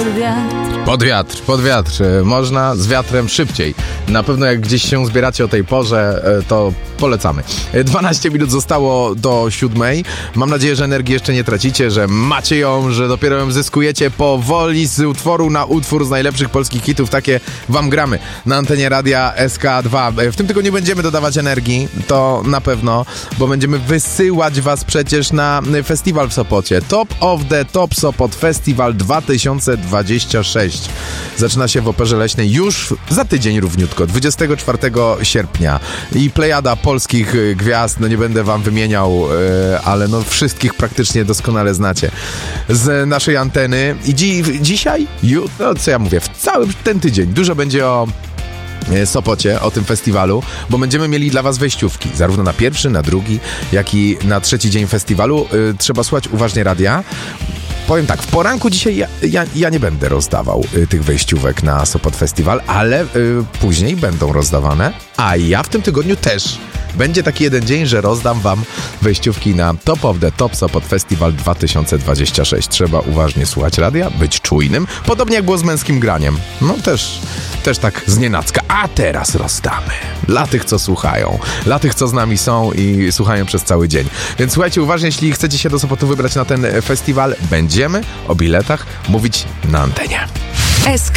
Pod wiatr. Można z wiatrem szybciej. Na pewno jak gdzieś się zbieracie o tej porze, to polecamy. 12 minut zostało do 7. Mam nadzieję, że energii jeszcze nie tracicie, że macie ją, że dopiero ją zyskujecie powoli z utworu na utwór z najlepszych polskich hitów. Takie wam gramy na antenie radia SK2. W tym tygodniu będziemy dodawać energii, to na pewno, bo będziemy wysyłać was przecież na festiwal w Sopocie. Top of the Top Sopot Festival 2026. Zaczyna się w Operze Leśnej już za tydzień równiutko, 24 sierpnia. I plejada polskich gwiazd, no nie będę wam wymieniał, ale no wszystkich praktycznie doskonale znacie z naszej anteny. I dzisiaj, no co ja mówię, w cały ten tydzień dużo będzie o Sopocie, o tym festiwalu, bo będziemy mieli dla was wejściówki, zarówno na pierwszy, na drugi, jak i na trzeci dzień festiwalu. Trzeba słuchać uważnie radia. Powiem tak, w poranku dzisiaj ja nie będę rozdawał tych wejściówek na Sopot Festival, ale później będą rozdawane, a ja w tym tygodniu też. Będzie taki jeden dzień, że rozdam wam wejściówki na Top of the Top Sopot Festival 2026. Trzeba uważnie słuchać radia, być czujnym, podobnie jak było z męskim graniem. No też tak znienacka. A teraz rozdamy. Dla tych, co słuchają. Dla tych, co z nami są i słuchają przez cały dzień. Więc słuchajcie uważnie, jeśli chcecie się do Sopotu wybrać na ten festiwal, będziemy o biletach mówić na antenie.